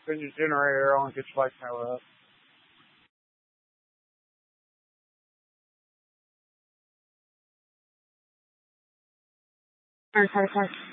Spin your generator on, get your light power up. Sorry.